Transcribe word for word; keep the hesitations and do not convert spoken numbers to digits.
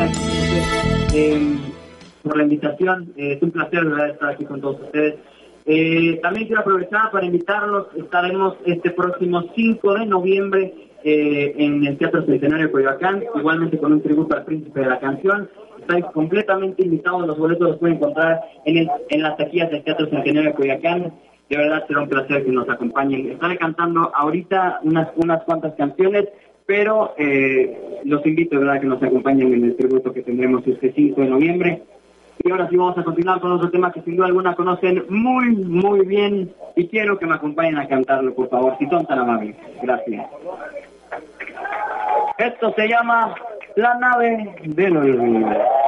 gracias eh, por la invitación. Eh, es un placer, ¿verdad?, estar aquí con todos ustedes. Eh, también quiero aprovechar para invitarlos. Estaremos este próximo cinco de noviembre eh, en el Teatro Centenario de Coyoacán, igualmente con un tributo al Príncipe de la Canción. Estáis completamente invitados. Los boletos los pueden encontrar en, el, en las taquillas del Teatro Centenario de Coyoacán. De verdad será un placer que nos acompañen. Estaré cantando ahorita unas, unas cuantas canciones, pero eh, los invito, de verdad, que nos acompañen en el tributo que tendremos este cinco de noviembre. Y ahora sí vamos a continuar con otro tema que sin duda alguna conocen muy, muy bien, y quiero que me acompañen a cantarlo, por favor, si son tan amables. Gracias. Esto se llama La Nave del Olvido.